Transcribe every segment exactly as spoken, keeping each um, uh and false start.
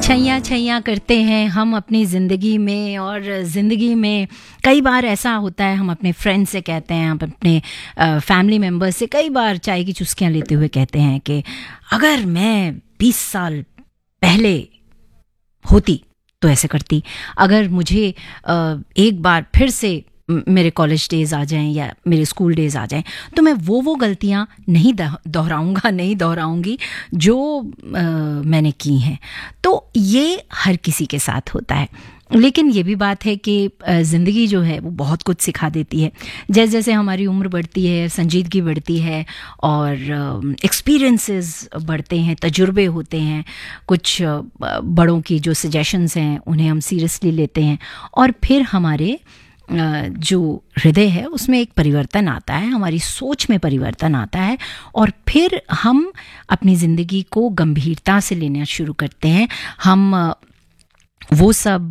छैया छैया करते हैं हम अपनी ज़िंदगी में, और ज़िंदगी में कई बार ऐसा होता है हम अपने फ्रेंड से कहते हैं, हम अपने फैमिली मेम्बर्स से कई बार चाय की चुस्कियां लेते हुए कहते हैं कि अगर मैं बीस साल पहले होती तो ऐसे करती, अगर मुझे आ, एक बार फिर से मेरे कॉलेज डेज़ आ जाएं या मेरे स्कूल डेज़ आ जाएं तो मैं वो वो गलतियां नहीं दोहराऊंगा नहीं दोहराऊंगी जो आ, मैंने की हैं। तो ये हर किसी के साथ होता है, लेकिन ये भी बात है कि ज़िंदगी जो है वो बहुत कुछ सिखा देती है। जैसे जैसे हमारी उम्र बढ़ती है, संजीदगी बढ़ती है और एक्सपीरियंसेस बढ़ते हैं, तजुर्बे होते हैं, कुछ बड़ों की जो सजेशंस हैं उन्हें हम सीरियसली लेते हैं, और फिर हमारे जो हृदय है उसमें एक परिवर्तन आता है, हमारी सोच में परिवर्तन आता है, और फिर हम अपनी ज़िंदगी को गंभीरता से लेना शुरू करते हैं। हम वो सब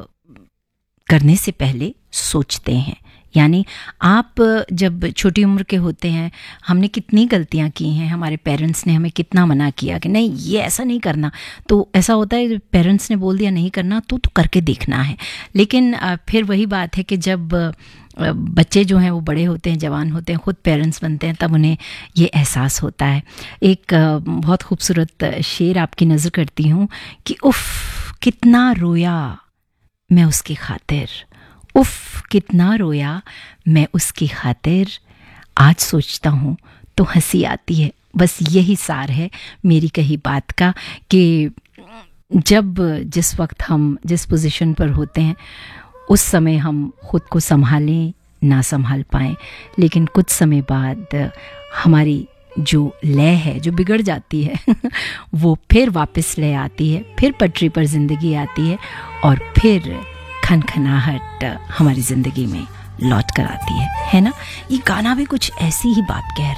करने से पहले सोचते हैं। यानी आप जब छोटी उम्र के होते हैं, हमने कितनी गलतियां की हैं, हमारे पेरेंट्स ने हमें कितना मना किया कि नहीं ये ऐसा नहीं करना, तो ऐसा होता है पेरेंट्स ने बोल दिया नहीं करना तो तो करके देखना है। लेकिन फिर वही बात है कि जब बच्चे जो हैं वो बड़े होते हैं, जवान होते हैं, ख़ुद पेरेंट्स बनते हैं, तब उन्हें ये एहसास होता है। एक बहुत खूबसूरत शेर आपकी नज़र करती हूँ कि उफ़ कितना रोया मैं उसकी खातिर, उफ़ कितना रोया मैं उसकी खातिर, आज सोचता हूँ तो हंसी आती है। बस यही सार है मेरी कही बात का कि जब जिस वक्त हम जिस पोजीशन पर होते हैं उस समय हम खुद को संभालें ना संभाल पाएँ, लेकिन कुछ समय बाद हमारी जो लय है जो बिगड़ जाती है वो फिर वापस लय आती है, फिर पटरी पर ज़िंदगी आती है, और फिर खनखनाहट हमारी ज़िंदगी में लौट कर आती है, है ना। ये गाना भी कुछ ऐसी ही बात कह रहा है।